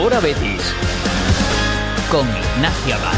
Ahora Betis, con Ignacio Abad.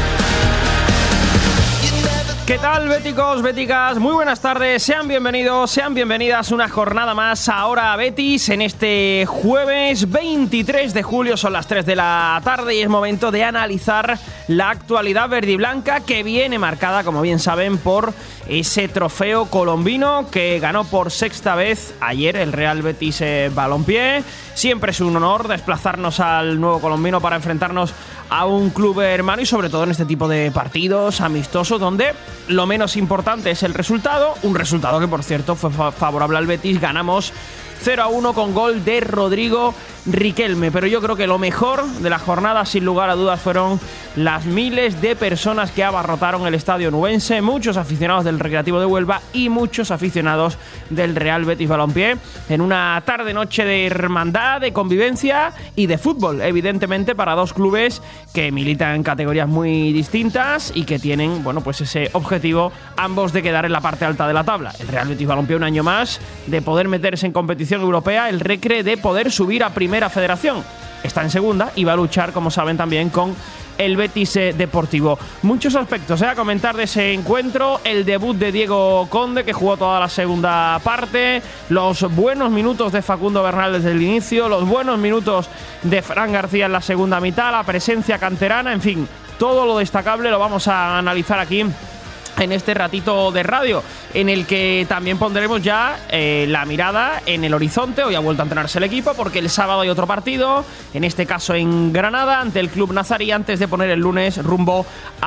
¿Qué tal, béticos, béticas? Muy buenas tardes, sean bienvenidos, sean bienvenidas una jornada más a Ahora Betis en este jueves 23 de julio, son las 3 de la tarde y es momento de analizar la actualidad verdiblanca que viene marcada, como bien saben, por ese trofeo colombino que ganó por sexta vez ayer el Real Betis Balompié. Siempre es un honor desplazarnos al nuevo colombino para enfrentarnos a un club hermano y sobre todo en este tipo de partidos amistosos donde lo menos importante es el resultado, un resultado que por cierto fue favorable al Betis. Ganamos 0-1 con gol de Rodrigo Riquelme, pero yo creo que lo mejor de la jornada sin lugar a dudas fueron las miles de personas que abarrotaron el estadio nubense, muchos aficionados del Recreativo de Huelva y muchos aficionados del Real Betis Balompié en una tarde-noche de hermandad, de convivencia y de fútbol, evidentemente para dos clubes que militan en categorías muy distintas y que tienen, bueno, pues ese objetivo ambos de quedar en la parte alta de la tabla. El Real Betis Balompié un año más de poder meterse en competición europea, el Recre de poder subir a Primera Federación. Está en segunda y va a luchar, como saben, también con el Betis Deportivo. Muchos aspectos a comentar de ese encuentro. El debut de Diego Conde, que jugó toda la segunda parte, los buenos minutos de Facundo Bernal desde el inicio, los buenos minutos de Fran García en la segunda mitad, la presencia canterana, en fin, todo lo destacable lo vamos a analizar aquí en este ratito de radio, en el que también pondremos ya la mirada en el horizonte. Hoy ha vuelto a entrenarse el equipo porque el sábado hay otro partido, en este caso en Granada, ante el Club Nazarí, antes de poner el lunes rumbo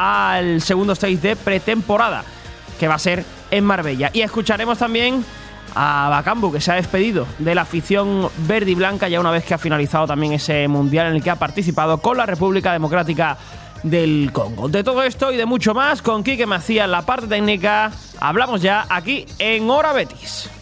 al segundo stage de pretemporada, que va a ser en Marbella. Y escucharemos también a Bakambu, que se ha despedido de la afición verde y blanca ya una vez que ha finalizado también ese mundial en el que ha participado con la República Democrática del Congo. De todo esto y de mucho más, con Quique Macías en la parte técnica, hablamos ya aquí en Hora Betis.